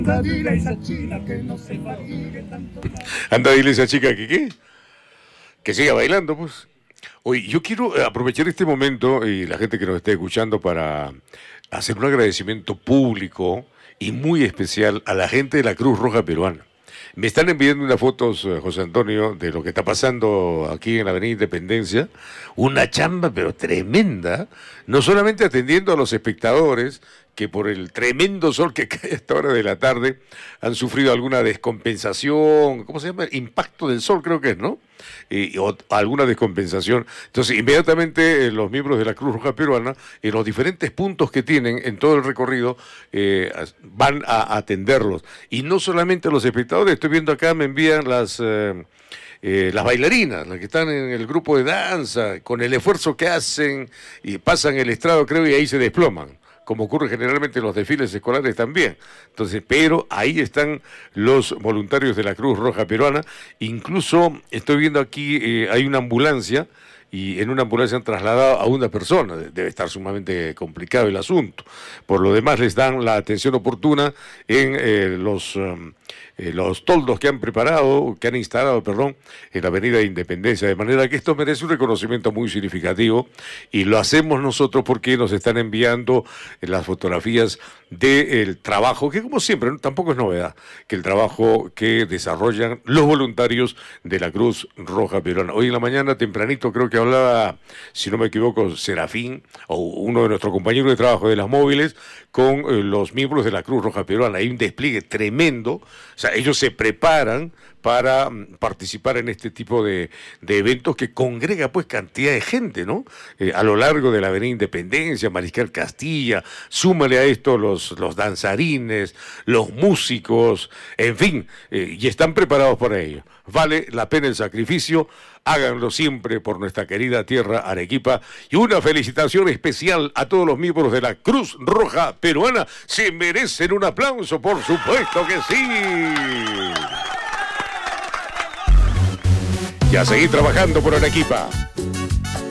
Anda, dile a esa chica que no se fatigue tanto. Anda, dile a esa chica que qué, que siga bailando, pues. Oye, yo quiero aprovechar este momento y la gente que nos esté escuchando para hacer un agradecimiento público y muy especial a la gente de la Cruz Roja Peruana. Me están enviando unas fotos, José Antonio, de lo que está pasando aquí en la Avenida Independencia. Una chamba, pero tremenda. No solamente atendiendo a los espectadores, que por el tremendo sol que cae a esta hora de la tarde han sufrido alguna descompensación, ¿cómo se llama? Impacto del sol, creo que es, ¿no? O alguna descompensación. Entonces, inmediatamente los miembros de la Cruz Roja Peruana, en los diferentes puntos que tienen en todo el recorrido, van a atenderlos. Y no solamente a los espectadores, estoy viendo acá, me envían las bailarinas, las que están en el grupo de danza, con el esfuerzo que hacen y pasan el estrado, creo, y ahí se desploman, como ocurre generalmente en los desfiles escolares también. Entonces, pero ahí están los voluntarios de la Cruz Roja Peruana. Incluso estoy viendo aquí, hay una ambulancia, y en una ambulancia han trasladado a una persona. Debe estar sumamente complicado el asunto. Por lo demás, les dan la atención oportuna en los toldos que han preparado, que han instalado, perdón, en la Avenida de Independencia, de manera que esto merece un reconocimiento muy significativo, y lo hacemos nosotros porque nos están enviando las fotografías del trabajo, que como siempre, ¿no? Tampoco es novedad, que el trabajo que desarrollan los voluntarios de la Cruz Roja Peruana. Hoy en la mañana, tempranito, creo que hablaba, si no me equivoco, Serafín, o uno de nuestros compañeros de trabajo de las móviles, con los miembros de la Cruz Roja Peruana. Hay un despliegue tremendo, o sea, ellos se preparan para participar en este tipo de eventos que congrega pues cantidad de gente, ¿no? A lo largo de la Avenida Independencia, Mariscal Castilla, súmale a esto los danzarines, los músicos, en fin, y están preparados para ello. Vale la pena el sacrificio, háganlo siempre por nuestra querida tierra Arequipa, y una felicitación especial a todos los miembros de la Cruz Roja Peruana. Se merecen un aplauso, por supuesto que sí. Y a seguir trabajando por Arequipa.